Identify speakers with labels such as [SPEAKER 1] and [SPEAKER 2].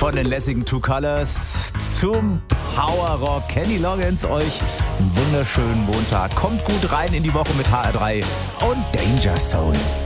[SPEAKER 1] Von den lässigen Two Colors zum Power Rock. Kenny Loggins euch einen wunderschönen Montag. Kommt gut rein in die Woche mit HR3 und Danger Zone.